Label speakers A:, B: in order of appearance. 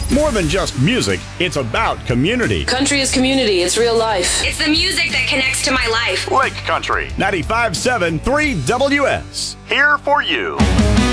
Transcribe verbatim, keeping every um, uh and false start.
A: More than just music, it's about community.
B: Country is community. It's real life.
C: It's the music that connects to my life.
A: Lake Country, ninety-five point seven three W S. Here for you.